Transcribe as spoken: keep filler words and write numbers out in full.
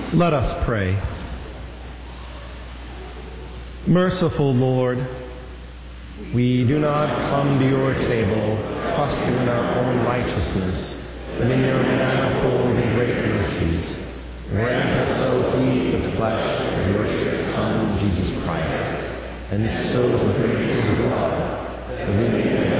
Let us pray. Merciful Lord, we do not come to your table trusting in our own righteousness, but in your manifold and great mercies. Grant us so to eat the flesh of your sick Son, Jesus Christ, and so to drink his blood, that we may